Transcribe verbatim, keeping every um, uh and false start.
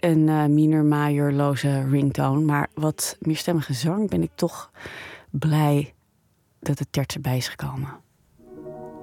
een uh, minor majorloze ringtone. Maar wat meerstemmige zang ben ik toch blij dat het terts erbij is gekomen.